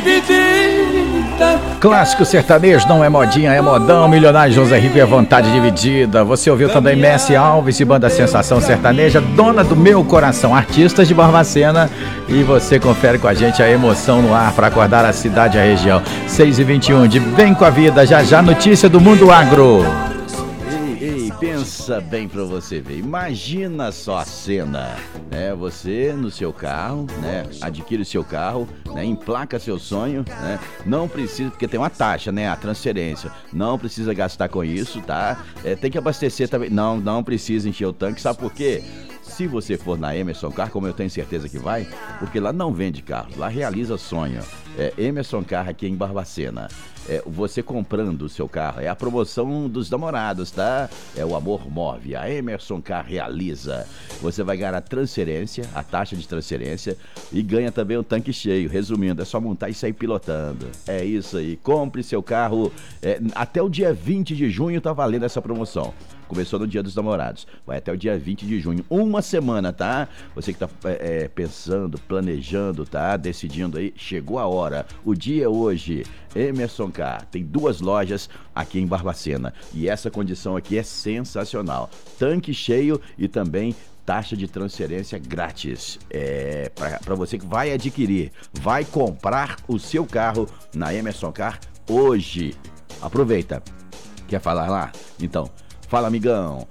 dividida. Clássico sertanejo não é modinha, é modão. Milionário José Rico é vontade dividida. Você ouviu também Messi Alves e Banda Sensação Sertaneja, Dona do Meu Coração, artistas de Barbacena. E você confere com a gente a emoção no ar para acordar a cidade e a região. 6h21 de Vem com a Vida, já já notícia do Mundo Agro. Ei, pensa bem pra você ver. Imagina só a cena, né? Você no seu carro, né? Adquire o seu carro, né? Emplaca seu sonho, né? Não precisa, porque tem uma taxa, né? A transferência. Não precisa gastar com isso, tá? Tem que abastecer também. Não precisa encher o tanque. Sabe por quê? Se você for na Emerson Car, como eu tenho certeza que vai, porque lá não vende carro, lá realiza sonho. Emerson Car aqui em Barbacena. Você comprando o seu carro, é a promoção dos namorados, tá? É o amor move, a Emerson Car realiza. Você vai ganhar a transferência, a taxa de transferência e ganha também um tanque cheio. Resumindo, é só montar e sair pilotando. É isso aí, compre seu carro. Até o dia 20 de junho tá valendo essa promoção. Começou no Dia dos Namorados, vai até o dia 20 de junho, uma semana, tá? Você que tá pensando, planejando, tá? Decidindo aí, chegou a hora, o dia é hoje. Emerson Car, tem 2 lojas aqui em Barbacena e essa condição aqui é sensacional. Tanque cheio e também taxa de transferência grátis. Para você que vai adquirir, vai comprar o seu carro na Emerson Car hoje. Aproveita. Quer falar lá? Então, fala, amigão.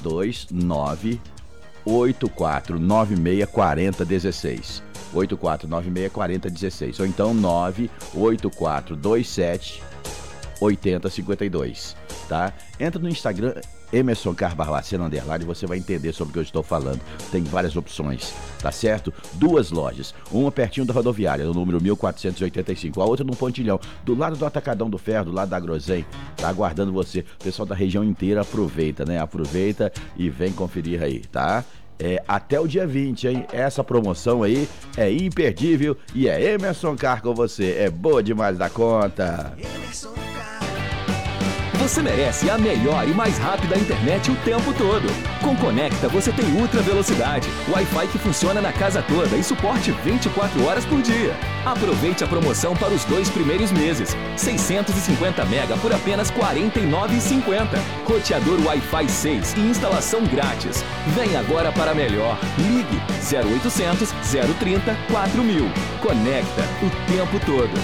329-8496-4016. 8496-4016. Ou então 98427-8052. Tá? Entra no Instagram Emerson Car Barbacena _ você vai entender sobre o que eu estou falando. Tem várias opções, tá certo? 2 lojas, uma pertinho da rodoviária, no número 1485, a outra no Pontilhão, do lado do Atacadão do Ferro, do lado da Agrozen, tá aguardando você. O pessoal da região inteira aproveita, né? Aproveita e vem conferir aí, tá? Até o dia 20, hein? Essa promoção aí é imperdível e é Emerson Car com você. É boa demais da conta. Você merece a melhor e mais rápida internet o tempo todo. Com Conecta você tem ultra velocidade, Wi-Fi que funciona na casa toda e suporte 24 horas por dia. Aproveite a promoção para os 2 primeiros meses. 650 mega por apenas R$ 49,50. Roteador Wi-Fi 6 e instalação grátis. Vem agora para melhor. Ligue 0800 030 4000. Conecta o tempo todo.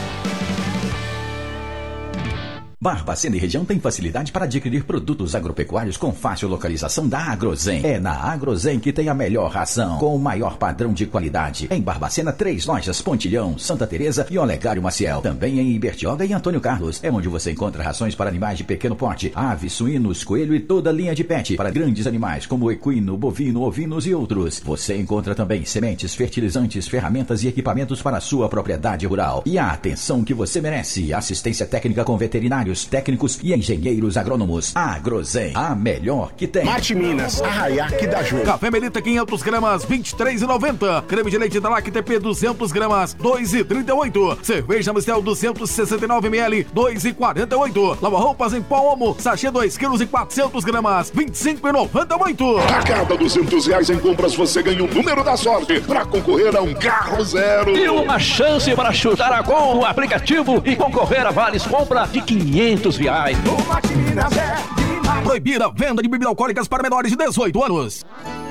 Barbacena e região tem facilidade para adquirir produtos agropecuários com fácil localização da Agrozen. É na Agrozen que tem a melhor ração, com o maior padrão de qualidade. Em Barbacena, 3 lojas, Pontilhão, Santa Teresa e Olegário Maciel. Também em Ibertioga e Antônio Carlos. É onde você encontra rações para animais de pequeno porte, aves, suínos, coelho e toda linha de pet. Para grandes animais como equino, bovino, ovinos e outros. Você encontra também sementes, fertilizantes, ferramentas e equipamentos para a sua propriedade rural. E a atenção que você merece. Assistência técnica com veterinários, técnicos e engenheiros agrônomos. Agrozen, a melhor que tem. Mate Minas, Arraiá que dá jogo. Café Melita 500 gramas, R$23,90. Creme de leite da Lactep 200 gramas, R$2,38. Cerveja Mistel 269 ml, R$2,48. Lava roupas em pó Omo, sachê 2 kg e 400 gramas, R$25,98. A cada R$200 em compras você ganha o número da sorte para concorrer a um carro zero. E uma chance para chutar a gol no aplicativo e concorrer a vales compra de R$500. Proibir a venda de bebidas alcoólicas para menores de 18 anos.